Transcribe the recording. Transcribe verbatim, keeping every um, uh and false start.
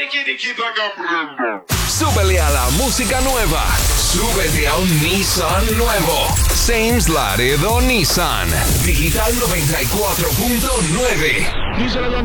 Súbele a la música nueva. Súbete a un Nissan nuevo. Sames Laredo Nissan. Digital noventa y cuatro punto nueve.